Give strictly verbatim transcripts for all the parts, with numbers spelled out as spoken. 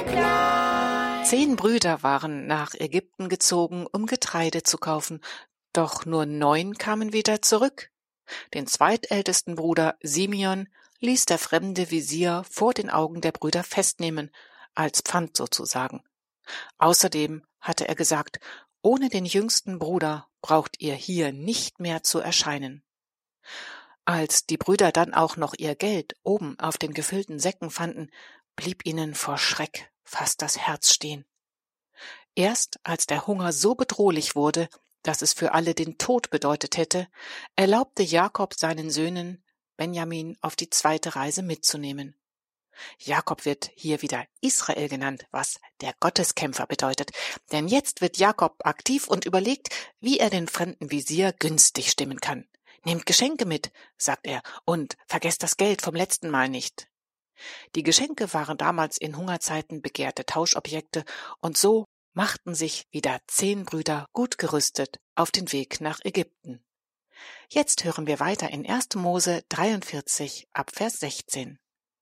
klein. Zehn Brüder waren nach Ägypten gezogen, um Getreide zu kaufen, doch nur neun kamen wieder zurück. Den zweitältesten Bruder Simeon ließ der fremde Visier vor den Augen der Brüder festnehmen, als Pfand sozusagen. Außerdem hatte er gesagt, ohne den jüngsten Bruder braucht ihr hier nicht mehr zu erscheinen. Als die Brüder dann auch noch ihr Geld oben auf den gefüllten Säcken fanden, blieb ihnen vor Schreck fast das Herz stehen. Erst als der Hunger so bedrohlich wurde, dass es für alle den Tod bedeutet hätte, erlaubte Jakob seinen Söhnen, Benjamin auf die zweite Reise mitzunehmen. Jakob wird hier wieder Israel genannt, was der Gotteskämpfer bedeutet, denn jetzt wird Jakob aktiv und überlegt, wie er den fremden Visier günstig stimmen kann. Nehmt Geschenke mit, sagt er, und vergesst das Geld vom letzten Mal nicht. Die Geschenke waren damals in Hungerzeiten begehrte Tauschobjekte, und so machten sich wieder zehn Brüder gut gerüstet auf den Weg nach Ägypten. Jetzt hören wir weiter in erster Mose dreiundvierzig ab Vers sechzehn.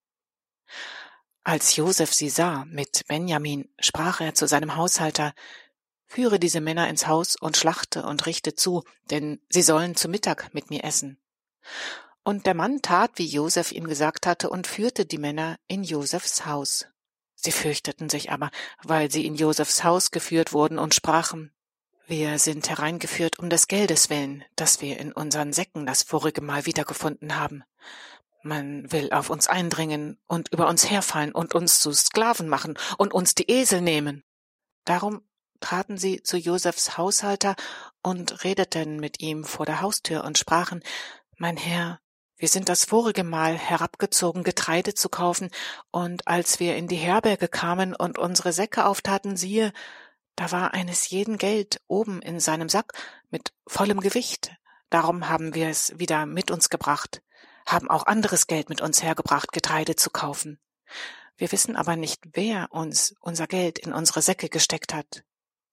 Als Josef sie sah mit Benjamin, sprach er zu seinem Haushalter: Führe diese Männer ins Haus und schlachte und richte zu, denn sie sollen zu Mittag mit mir essen. Und der Mann tat, wie Josef ihm gesagt hatte, und führte die Männer in Josefs Haus. Sie fürchteten sich aber, weil sie in Josefs Haus geführt wurden, und sprachen: Wir sind hereingeführt um des Geldes willen, das wir in unseren Säcken das vorige Mal wiedergefunden haben. Man will auf uns eindringen und über uns herfallen und uns zu Sklaven machen und uns die Esel nehmen. Darum traten sie zu Josefs Haushalter und redeten mit ihm vor der Haustür und sprachen: Mein Herr, wir sind das vorige Mal herabgezogen, Getreide zu kaufen, und als wir in die Herberge kamen und unsere Säcke auftaten, siehe, da war eines jeden Geld oben in seinem Sack mit vollem Gewicht. Darum haben wir es wieder mit uns gebracht, haben auch anderes Geld mit uns hergebracht, Getreide zu kaufen. Wir wissen aber nicht, wer uns unser Geld in unsere Säcke gesteckt hat.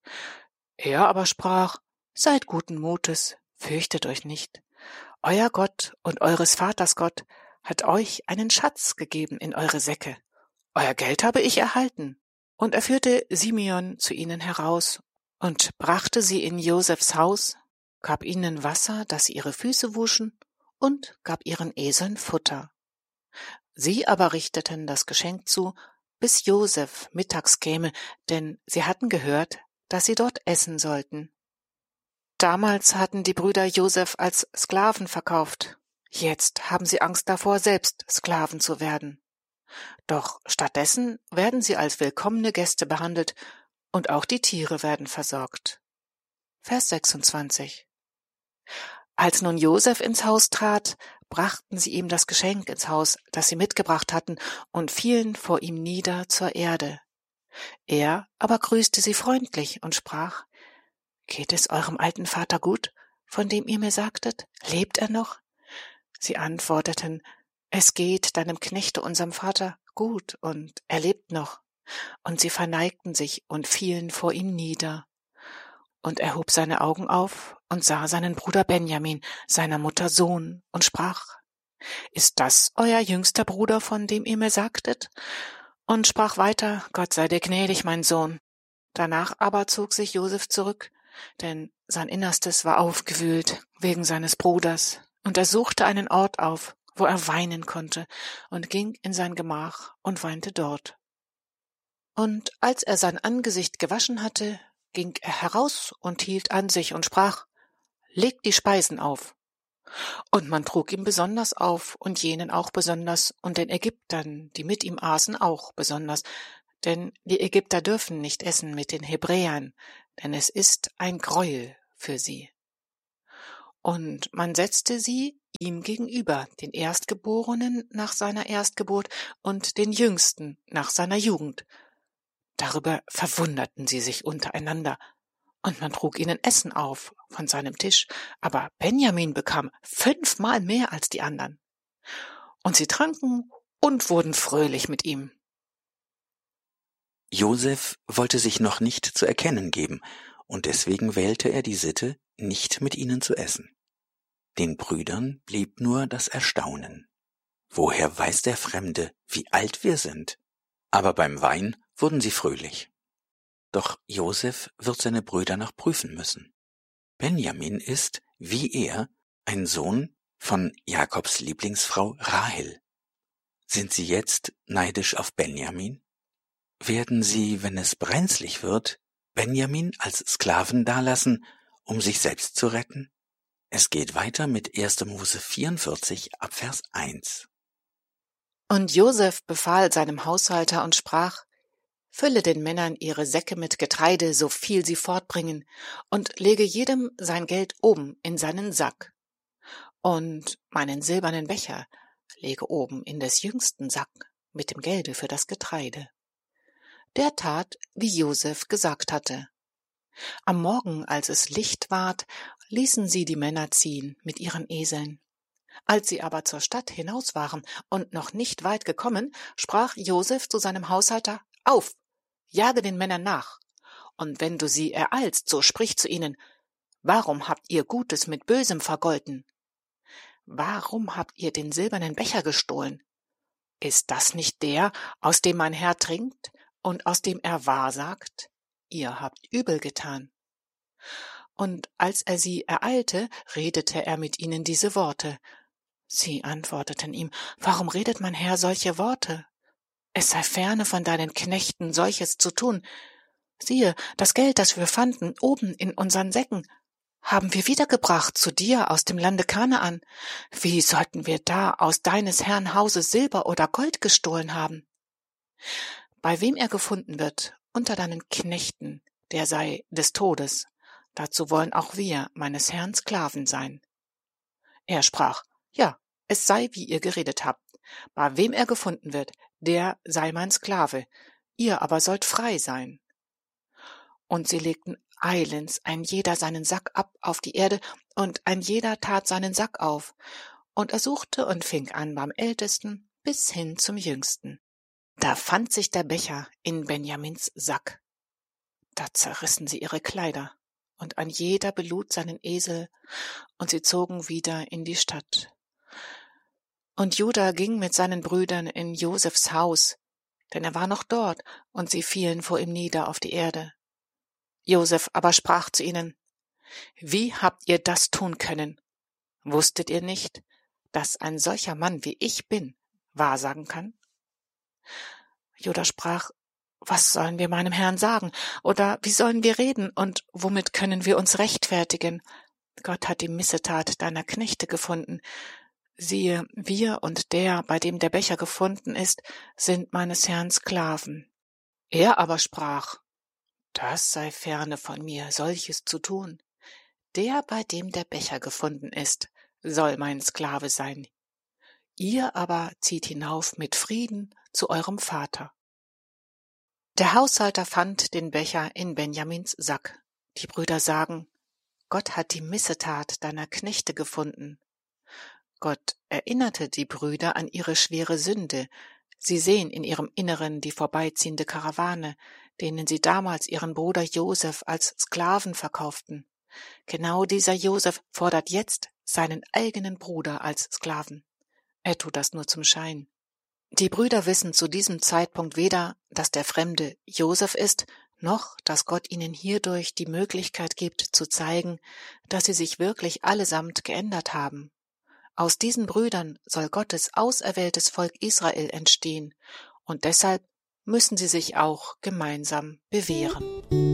Er aber sprach: Seid guten Mutes, fürchtet euch nicht. Euer Gott und eures Vaters Gott hat euch einen Schatz gegeben in eure Säcke. Euer Geld habe ich erhalten. Und er führte Simeon zu ihnen heraus und brachte sie in Josefs Haus, gab ihnen Wasser, dass sie ihre Füße wuschen, und gab ihren Eseln Futter. Sie aber richteten das Geschenk zu, bis Josef mittags käme, denn sie hatten gehört, dass sie dort essen sollten. Damals hatten die Brüder Josef als Sklaven verkauft. Jetzt haben sie Angst davor, selbst Sklaven zu werden. Doch stattdessen werden sie als willkommene Gäste behandelt, und auch die Tiere werden versorgt. Vers sechsundzwanzig. Als nun Josef ins Haus trat, brachten sie ihm das Geschenk ins Haus, das sie mitgebracht hatten, und fielen vor ihm nieder zur Erde. Er aber grüßte sie freundlich und sprach: Geht es eurem alten Vater gut, von dem ihr mir sagtet? Lebt er noch? Sie antworteten: Es geht deinem Knechte, unserem Vater, gut, und er lebt noch. Und sie verneigten sich und fielen vor ihm nieder. Und er hob seine Augen auf und sah seinen Bruder Benjamin, seiner Mutter Sohn, und sprach: Ist das euer jüngster Bruder, von dem ihr mir sagtet? Und sprach weiter: Gott sei dir gnädig, mein Sohn. Danach aber zog sich Josef zurück, denn sein Innerstes war aufgewühlt wegen seines Bruders, und er suchte einen Ort auf, wo er weinen konnte, und ging in sein Gemach und weinte dort. Und als er sein Angesicht gewaschen hatte, ging er heraus und hielt an sich und sprach: Legt die Speisen auf. Und man trug ihm besonders auf, und jenen auch besonders, und den Ägyptern, die mit ihm aßen, auch besonders. Denn die Ägypter dürfen nicht essen mit den Hebräern, denn es ist ein Greuel für sie. Und man setzte sie ihm gegenüber, den Erstgeborenen nach seiner Erstgeburt und den Jüngsten nach seiner Jugend. Darüber verwunderten sie sich untereinander, und man trug ihnen Essen auf von seinem Tisch, aber Benjamin bekam fünfmal mehr als die anderen. Und sie tranken und wurden fröhlich mit ihm. Josef wollte sich noch nicht zu erkennen geben, und deswegen wählte er die Sitte, nicht mit ihnen zu essen. Den Brüdern blieb nur das Erstaunen. Woher weiß der Fremde, wie alt wir sind? Aber beim Wein wurden sie fröhlich. Doch Josef wird seine Brüder noch prüfen müssen. Benjamin ist, wie er, ein Sohn von Jakobs Lieblingsfrau Rahel. Sind sie jetzt neidisch auf Benjamin? Werden sie, wenn es brenzlig wird, Benjamin als Sklaven dalassen, um sich selbst zu retten? Es geht weiter mit erster Mose vierundvierzig ab Vers eins. Und Josef befahl seinem Haushalter und sprach: Fülle den Männern ihre Säcke mit Getreide, so viel sie fortbringen, und lege jedem sein Geld oben in seinen Sack. Und meinen silbernen Becher lege oben in des jüngsten Sack mit dem Gelde für das Getreide. Der tat, wie Josef gesagt hatte. Am Morgen, als es Licht ward, ließen sie die Männer ziehen mit ihren Eseln. Als sie aber zur Stadt hinaus waren und noch nicht weit gekommen, sprach Josef zu seinem Haushalter: Auf, jage den Männern nach, und wenn du sie ereilst, so sprich zu ihnen: Warum habt ihr Gutes mit Bösem vergolten? Warum habt ihr den silbernen Becher gestohlen? Ist das nicht der, aus dem mein Herr trinkt und aus dem er wahrsagt? Ihr habt übel getan. Und als er sie ereilte, redete er mit ihnen diese Worte. Sie antworteten ihm: Warum redet mein Herr solche Worte? Es sei ferne von deinen Knechten, solches zu tun. Siehe, das Geld, das wir fanden, oben in unseren Säcken, haben wir wiedergebracht zu dir aus dem Lande Kanaan. Wie sollten wir da aus deines Herrn Hause Silber oder Gold gestohlen haben? Bei wem er gefunden wird, unter deinen Knechten, der sei des Todes. Dazu wollen auch wir meines Herrn Sklaven sein. Er sprach: Ja, es sei, wie ihr geredet habt. Bei wem er gefunden wird, der sei mein Sklave. Ihr aber sollt frei sein. Und sie legten eilends ein jeder seinen Sack ab auf die Erde, und ein jeder tat seinen Sack auf. Und er suchte und fing an beim Ältesten bis hin zum Jüngsten. Da fand sich der Becher in Benjamins Sack. Da zerrissen sie ihre Kleider, und ein jeder belud seinen Esel, und sie zogen wieder in die Stadt. Und Juda ging mit seinen Brüdern in Josefs Haus, denn er war noch dort, und sie fielen vor ihm nieder auf die Erde. Josef aber sprach zu ihnen: Wie habt ihr das tun können? Wusstet ihr nicht, dass ein solcher Mann wie ich bin wahrsagen kann? Juda sprach: Was sollen wir meinem Herrn sagen? Oder wie sollen wir reden? Und womit können wir uns rechtfertigen? Gott hat die Missetat deiner Knechte gefunden. Siehe, wir und der, bei dem der Becher gefunden ist, sind meines Herrn Sklaven. Er aber sprach: Das sei ferne von mir, solches zu tun. Der, bei dem der Becher gefunden ist, soll mein Sklave sein. Ihr aber zieht hinauf mit Frieden zu eurem Vater. Der Haushalter fand den Becher in Benjamins Sack. Die Brüder sagen: Gott hat die Missetat deiner Knechte gefunden. Gott erinnerte die Brüder an ihre schwere Sünde. Sie sehen in ihrem Inneren die vorbeiziehende Karawane, denen sie damals ihren Bruder Josef als Sklaven verkauften. Genau dieser Josef fordert jetzt seinen eigenen Bruder als Sklaven. Er tut das nur zum Schein. Die Brüder wissen zu diesem Zeitpunkt weder, dass der Fremde Josef ist, noch, dass Gott ihnen hierdurch die Möglichkeit gibt, zu zeigen, dass sie sich wirklich allesamt geändert haben. Aus diesen Brüdern soll Gottes auserwähltes Volk Israel entstehen, und deshalb müssen sie sich auch gemeinsam bewähren.